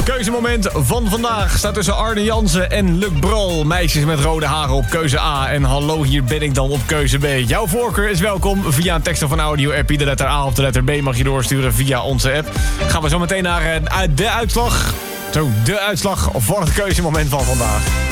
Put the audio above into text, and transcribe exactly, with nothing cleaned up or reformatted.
Keuzemoment van vandaag staat tussen Arne Jansen en Luc Brol. Meisjes met rode haren op keuze A. En hallo, hier ben ik dan op keuze B. Jouw voorkeur is welkom via een tekst of een audio-appie. De letter A of de letter B mag je doorsturen via onze app. Gaan we zo meteen naar de uitslag. Zo, de uitslag voor het keuzemoment van vandaag.